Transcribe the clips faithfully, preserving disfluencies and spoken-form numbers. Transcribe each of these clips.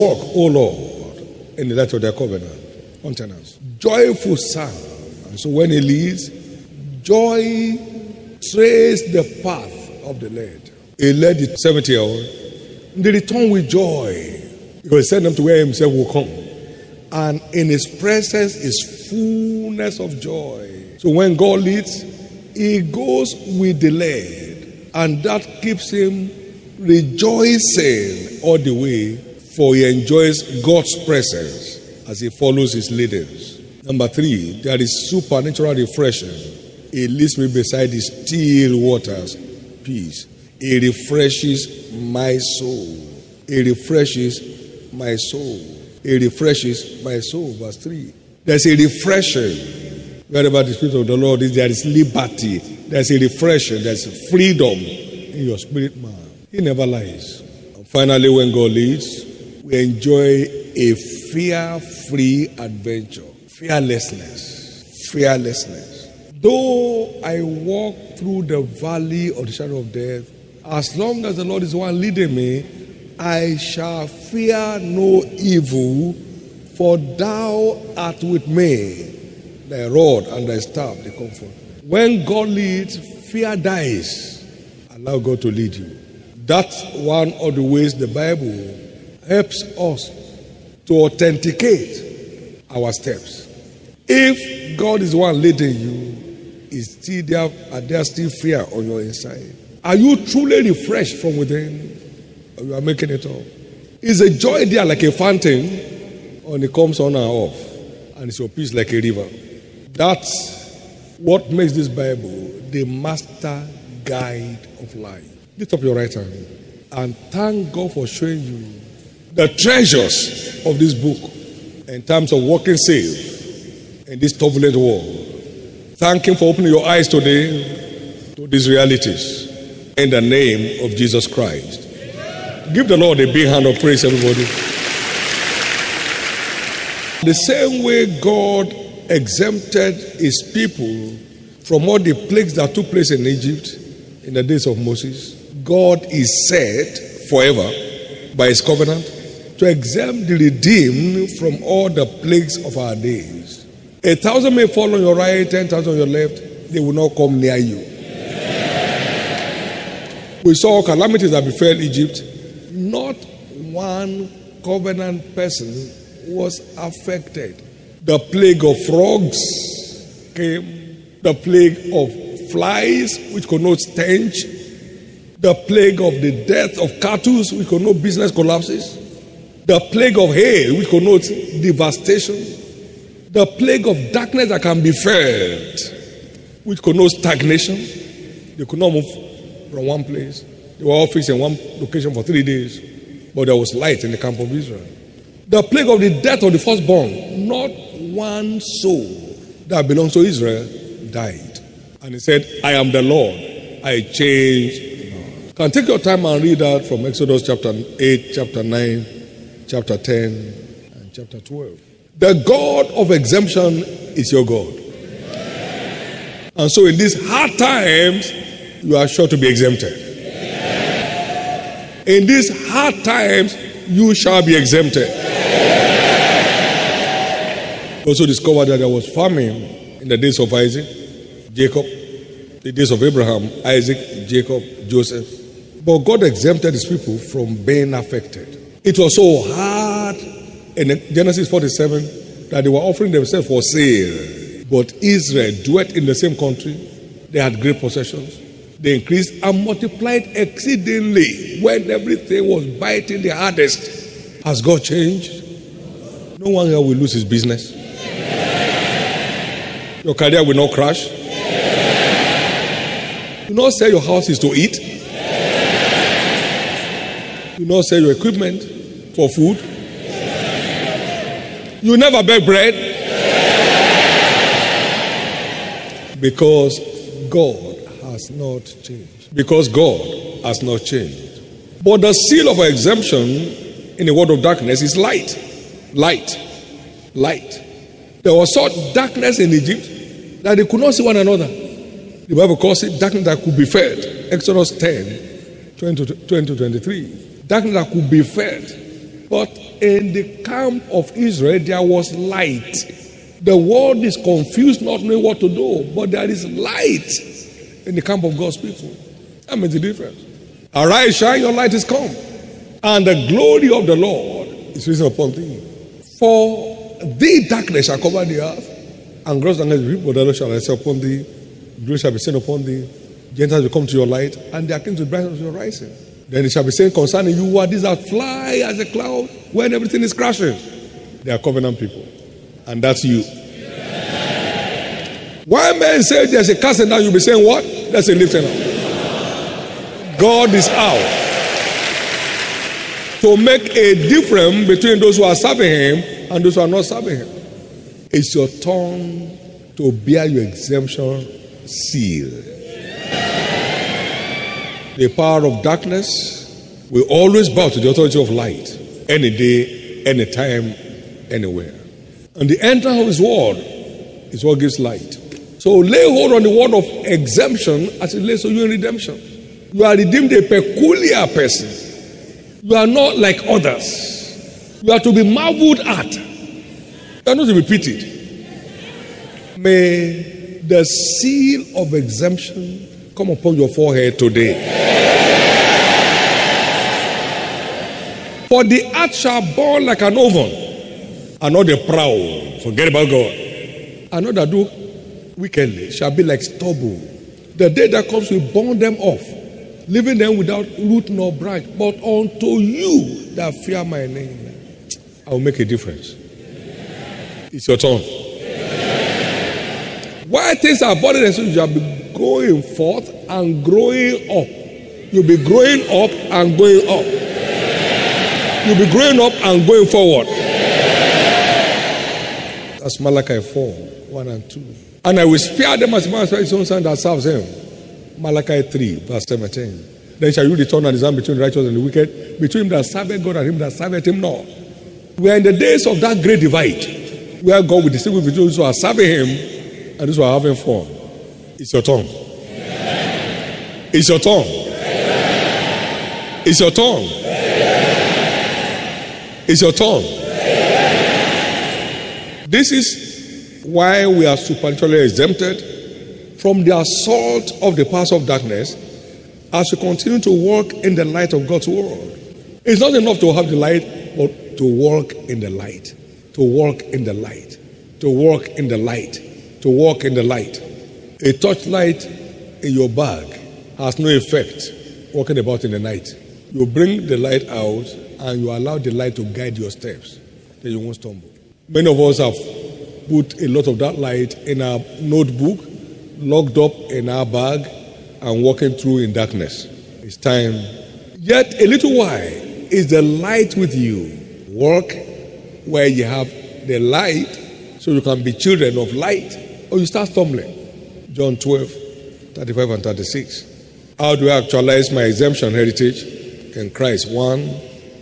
walk, O Lord, in the light of their covenant. Countenance. Joyful sound. And so when he leads, joy trace the path of the led. He led the seventy-year-old. They return with joy. He will send them to where himself will come. And in his presence is fullness of joy. So when God leads, he goes with the led. And that keeps him rejoicing all the way, for he enjoys God's presence as he follows his leaders. Number three, there is supernatural refreshing. He leads me beside the still waters. Peace. He refreshes my soul. He refreshes my soul. He refreshes my soul. Verse three. There's a refreshing. Wherever the Spirit of the Lord is, there is liberty. There's a refreshing. There's freedom in your spirit man. He never lies. And finally, when God leads, we enjoy a fear-free adventure. Fearlessness. Fearlessness. Though I walk through the valley of the shadow of death, as long as the Lord is the one leading me, I shall fear no evil, for thou art with me. Thy rod and thy staff, they comfort me. When God leads, fear dies. Allow God to lead you. That's one of the ways the Bible helps us to authenticate our steps. If God is the one leading you, is still there, are there still fear on your inside? Are you truly refreshed from within? Or you are making it up? Is a joy there like a fountain, or it comes on and off, and it's your peace like a river? That's what makes this Bible the master guide of life. Lift up your right hand and thank God for showing you the treasures of this book in terms of walking safe in this turbulent world. Thank Him for opening your eyes today to these realities in the name of Jesus Christ. Give the Lord a big hand of praise, everybody. The same way God exempted His people from all the plagues that took place in Egypt in the days of Moses, God is said forever by His covenant to exempt the redeemed from all the plagues of our days. A thousand may fall on your right, ten thousand on your left, they will not come near you. Yeah. We saw calamities that befell Egypt. Not one covenant person was affected. The plague of frogs came, the plague of flies, which connotes stench, the plague of the death of cattle, which connotes business collapses, the plague of hail, which connotes devastation, the plague of darkness that can be felt, which connotes stagnation. They could not move from one place. They were all fixed in one location for three days, but there was light in the camp of Israel. The plague of the death of the firstborn, not one soul that belongs to Israel died. And He said, I am the Lord, I change not. Can take your time and read that from Exodus chapter eight, chapter nine, chapter ten, and chapter twelve. The God of exemption is your God. And so in these hard times, you are sure to be exempted. In these hard times, you shall be exempted. Also discovered that there was famine in the days of Isaac, Jacob, the days of Abraham, Isaac, Jacob, Joseph. But God exempted His people from being affected. It was so hard in Genesis forty-seven that they were offering themselves for sale. But Israel dwelt in the same country. They had great possessions. They increased and multiplied exceedingly when everything was biting the hardest. Has God changed? No one here will lose his business. Your career will not crash. Do not sell your houses to eat. Do not sell your equipment for food. You never bake bread. Because God has not changed. Because God has not changed. But the seal of our exemption in the world of darkness is light. Light. Light. There was such darkness in Egypt that they could not see one another. The Bible calls it darkness that could be felt. Exodus ten, twenty to twenty-three. Darkness that could be felt. But in the camp of Israel, there was light. The world is confused, not knowing what to do, but there is light in the camp of God's people. That makes the difference. Arise, shine, your light is come, and the glory of the Lord is risen upon thee. For thee darkness shall cover the earth, and gross darkness the people, the Lord shall rise upon thee. Glory shall be seen upon thee. Gentiles will come to your light, and their kings will brighten up your rising. Then it shall be said concerning you, what these that fly as a cloud when everything is crashing. They are covenant people. And that's you. Yeah. Why men say there's a casting down, you'll be saying what? There's a lifting up. God is out to make a difference between those who are serving him and those who are not serving him. It's your turn to bear your exemption seal. The power of darkness will always bow to the authority of light, any day, any time, anywhere. And the entrance of his word is what gives light. So lay hold on the word of exemption as it lays to you in redemption. You are redeemed a peculiar person. You are not like others. You are to be marveled at. You are not to be pitied. May the seal of exemption come upon your forehead today. For the earth shall burn like an oven, and not the proud. Forget about God. And not that do wickedly shall be like stubble. The day that comes will burn them off, leaving them without root nor branch. But unto you that fear my name, I will make a difference. It's your turn. Why things are burning and so you shall be going forth and growing up. You'll be growing up and going up. You'll be growing up and going forward. That's Malachi four, one and two. And I will spare them as man spares his own son that serves him. Malachi three, verse seventeen. Then shall you return and discern between the righteous and the wicked, between him that serveth God and him that serveth him not. We are in the days of that great divide, where God will distinguish between those who are serving him and those who are having fun. It's your turn. It's your turn. It's your turn. It's your turn. This is why we are supernaturally exempted from the assault of the powers of darkness as we continue to walk in the light of God's word. It's not enough to have the light, but to walk in the light. To walk in the light. To walk in the light. To walk in the light. A torchlight in your bag has no effect walking about in the night. You bring the light out and you allow the light to guide your steps. Then you won't stumble. Many of us have put a lot of that light in our notebook, locked up in our bag, and walking through in darkness. It's time. Yet a little while is the light with you. Walk where you have the light so you can be children of light, or you start stumbling. John twelve, thirty-five and thirty-six. How do I actualize my exemption heritage in Christ? One,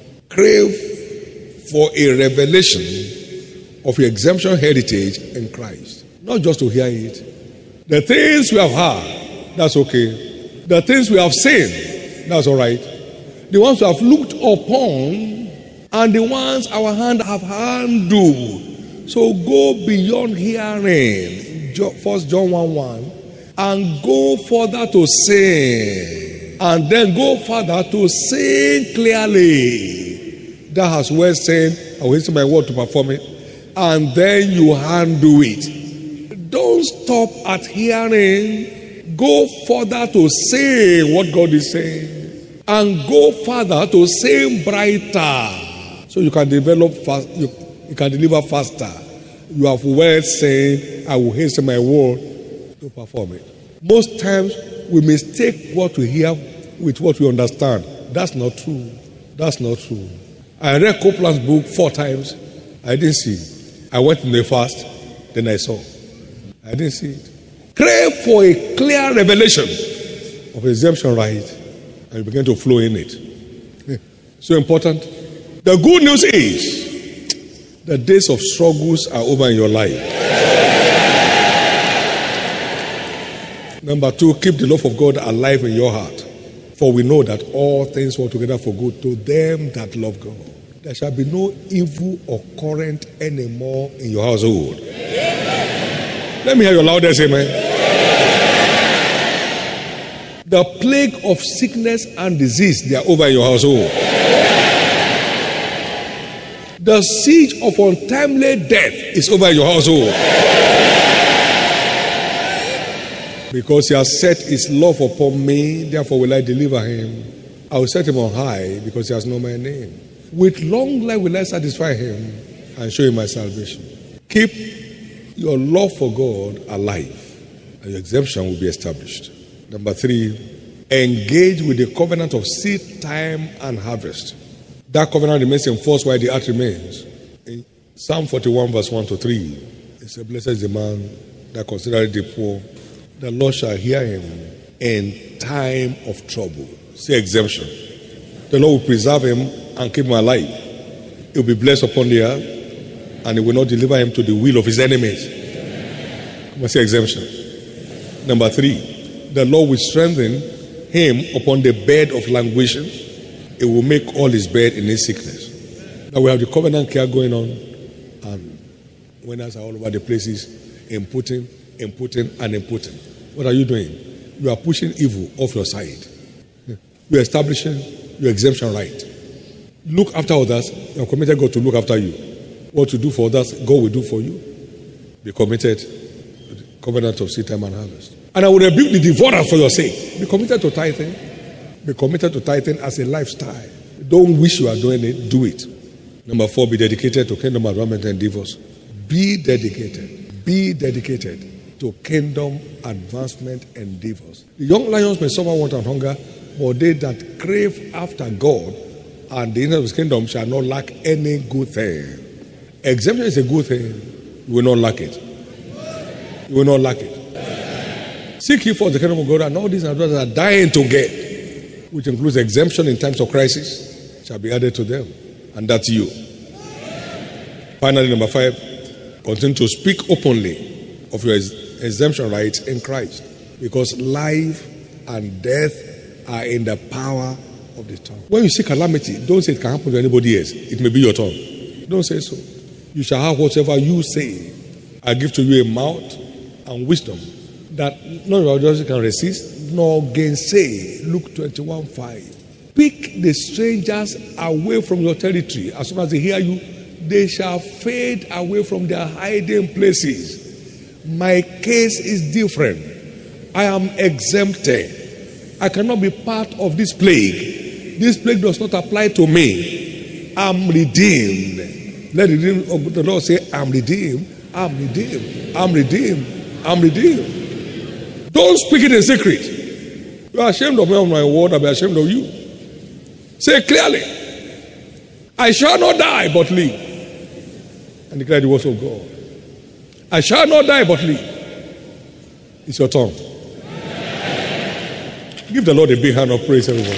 crave for a revelation of your exemption heritage in Christ. Not just to hear it. The things we have heard, that's okay. The things we have seen, that's all right. The ones we have looked upon, and the ones our hand have handled. So go beyond hearing. First John one one, and go further to sing, and then go further to sing clearly. That has well said, I will hasten my word to perform it, and then you handle it. Don't stop at hearing. Go further to say what God is saying, and go further to say brighter, so you can develop fast. You, you can deliver faster. You have well said, I will hasten my word to perform it. Most times we mistake what we hear with what we understand. That's not true. That's not true. I read Copeland's book four times. I didn't see it. I went in the fast, then I saw. I didn't see it. Crave for a clear revelation of exemption right, and you begin to flow in it. So important. The good news is, the days of struggles are over in your life. Number two, keep the love of God alive in your heart. For we know that all things work together for good to them that love God. there shall be no evil occurrent anymore in your household. Amen. Let me hear your loudest amen. Amen. The plague of sickness and disease, they are over in your household. The siege of untimely death is over in your household. Because he has set his love upon me, therefore will I deliver him. I will set him on high because he has known my name. With long life will I satisfy him and show him my salvation. Keep your love for God alive, and your exemption will be established. Number three, engage with the covenant of seed time and harvest. That covenant remains in force while the earth remains. In Psalm forty-one, verse one to three, it says, blessed is the man that considereth the poor. The Lord shall hear him in time of trouble. Say exemption. The Lord will preserve him and keep him alive. He will be blessed upon the earth, and he will not deliver him to the will of his enemies. Come on, say exemption. Number three, the Lord will strengthen him upon the bed of languishing. It will make all his bed in his sickness. Now we have the covenant care going on, and winners are all over the places, inputting, inputting, and inputting. What are you doing? You are pushing evil off your side. You are establishing your exemption right. Look after others. You are committed God to look after you. What you do for others, God will do for you. Be committed to the covenant of seed time and harvest. And I will rebuke the devourer for your sake. Be committed to tithing. Be committed to tithing as a lifestyle. Don't wish you are doing it, do it. Number four, be dedicated to kingdom advancement and endeavors. Be dedicated. Be dedicated to kingdom advancement endeavors. The young lions may suffer want and hunger, but they that crave after God and the inner of his kingdom shall not lack any good thing. Exemption is a good thing. You will not lack it. You will not lack it. Seek ye first the kingdom of God, and all these others are dying to get, which includes exemption in times of crisis, shall be added to them. And that's you. Finally, number five, continue to speak openly of your exemption rights in Christ, because life and death are in the power of the tongue. When you see calamity, don't say it can happen to anybody else. It may be your tongue. Don't say so. You shall have whatever you say. I give to you a mouth and wisdom that none of your can resist nor gainsay. Luke twenty-one five. Pick the strangers away from your territory. As soon as they hear you, they shall fade away from their hiding places. My case is different. I am exempted. I cannot be part of this plague. This plague does not apply to me. I'm redeemed. Let the redeemed of the Lord say, I'm redeemed. I'm redeemed. I'm redeemed. I'm redeemed. Don't speak it in secret. You are ashamed of me on my word. I'll be ashamed of you. Say clearly, I shall not die but live. And declare the words of God. I shall not die but live. It's your tongue. Give the Lord a big hand of praise, everyone.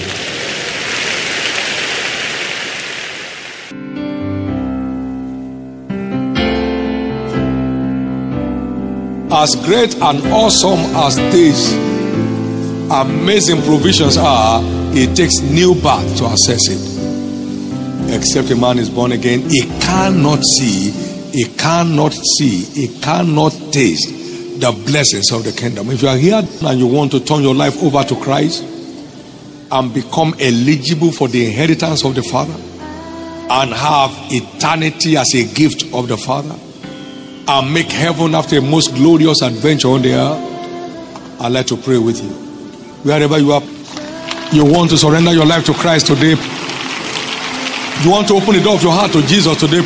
As great and awesome as these amazing provisions are, it takes new birth to access it. Except a man is born again, he cannot see, he cannot see, he cannot taste the blessings of the kingdom. If you are here and you want to turn your life over to Christ and become eligible for the inheritance of the Father and have eternity as a gift of the Father and make heaven after a most glorious adventure on the earth, I'd like to pray with you. Wherever you are, you want to surrender your life to Christ today. You want to open the door of your heart to Jesus today.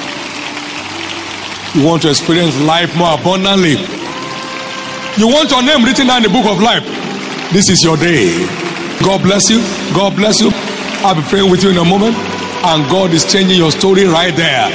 You want to experience life more abundantly. You want your name written down in the book of life. This is your day. God bless you. God bless you. I'll be praying with you in a moment. And God is changing your story right there.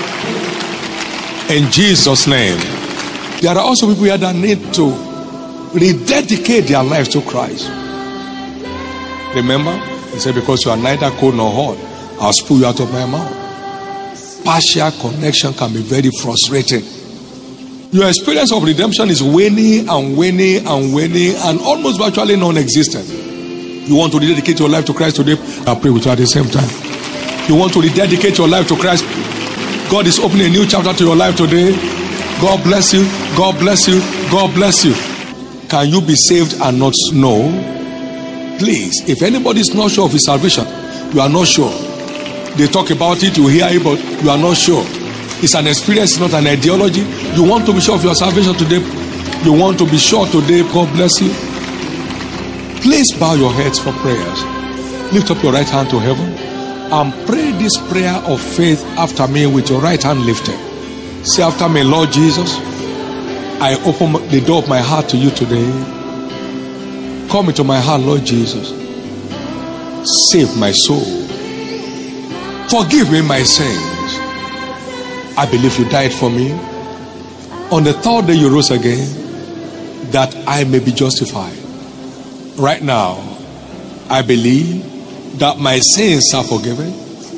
In Jesus' name. There are also people here that need to rededicate their lives to Christ. Remember, he said, because you are neither cold nor hot, I'll spew you out of my mouth. Partial connection can be very frustrating. Your experience of redemption is waning and waning and waning and almost virtually non-existent. You want to dedicate your life to Christ today? I'll pray with you at the same time. You want to rededicate your life to Christ. God is opening a new chapter to your life today. God bless you. God bless you. God bless you. Can you be saved and not know? Please, if anybody is not sure of his salvation, you are not sure. They talk about it, you hear it, but you are not sure. It's an experience, not an ideology. You want to be sure of your salvation today. You want to be sure today. God bless you. Please bow your heads for prayers. Lift up your right hand to heaven and pray this prayer of faith after me with your right hand lifted. Say after me, Lord Jesus, I open the door of my heart to you today. Come into my heart, Lord Jesus. Save my soul. Forgive me my sins. I believe you died for me. On the third day you rose again, that I may be justified. Right now, I believe that my sins are forgiven.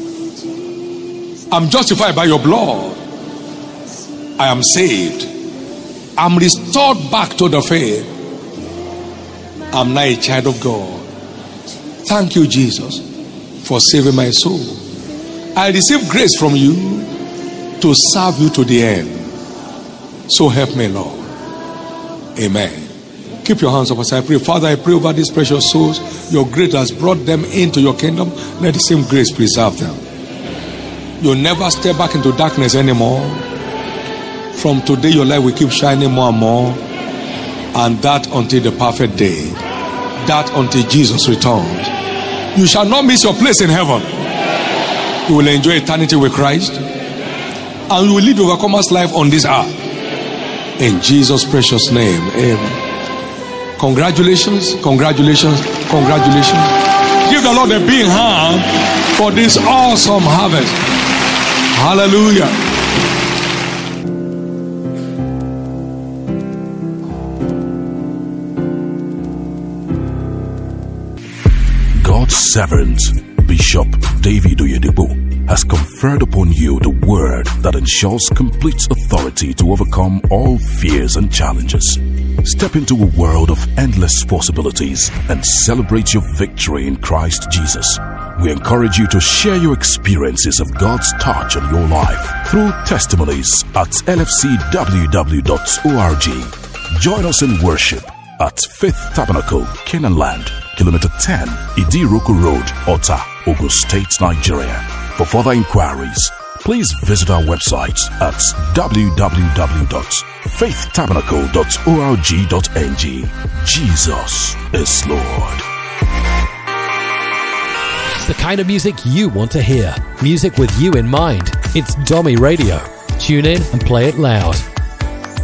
I'm justified by your blood. I am saved. I'm restored back to the faith. I'm now a child of God. Thank you, Jesus, for saving my soul. I receive grace from you to serve you to the end. So help me, Lord. Amen. Keep your hands up as I pray. Father, I pray over these precious souls. Your grace has brought them into your kingdom. Let the same grace preserve them. You'll never step back into darkness anymore. From today, your light will keep shining more and more. And that until the perfect day. That until Jesus returns. You shall not miss your place in heaven. You will enjoy eternity with Christ. And you will lead overcomer's life on this earth. In Jesus' precious name. Amen. Congratulations, congratulations, congratulations. Give the Lord a big hand for this awesome harvest. Hallelujah. God's servant, Bishop David Oyedepo, has conferred upon you the word that ensures complete authority to overcome all fears and challenges. Step into a world of endless possibilities and celebrate your victory in Christ Jesus. We encourage you to share your experiences of God's touch on your life through testimonies at L F C W W dot org. Join us in worship at Faith Tabernacle, Canaan Land, Kilometer ten, Idiroko Road, Ota, Ogun State, Nigeria. For further inquiries, please visit our website at w w w dot faith tabernacle dot org dot n g. Jesus is Lord. It's the kind of music you want to hear. Music with you in mind. It's Domi Radio. Tune in and play it loud.